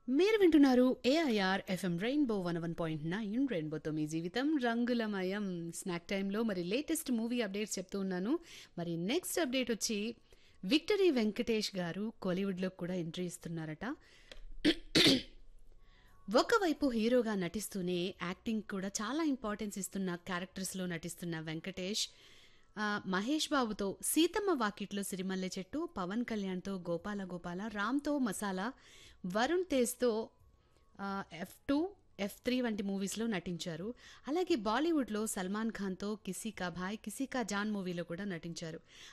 మీరు వింటున్నారు AIR FM rainbow 101.9 రెయిన్బోతో మీ జీవితం రంగులమయం. స్నాక్ టైంలో మరి లేటెస్ట్ మూవీ అప్డేట్స్ చెప్తూ ఉన్నాను. మరి నెక్స్ట్ అప్డేట్ వచ్చి విక్టరీ వెంకటేష్ గారు కోలీవుడ్లో కూడా ఎంట్రీ ఇస్తున్నారట. ఒకవైపు హీరోగా నటిస్తూనే యాక్టింగ్ కూడా చాలా ఇంపార్టెన్స్ ఇస్తున్న క్యారెక్టర్స్లో నటిస్తున్న వెంకటేష్ మహేష్ బాబుతో సీతమ్మ వాకిట్లో సిరిమల్లె చెట్టు, పవన్ కళ్యాణ్తో గోపాల గోపాల, రామ్తో మసాలా, వరుణ్ తేజ్తో F2 F3 వంటి మూవీస్లో నటించారు. అలాగే బాలీవుడ్లో సల్మాన్ ఖాన్తో కిసీ కా భాయ్ కిసీ కా జాన్ మూవీలో కూడా నటించారు.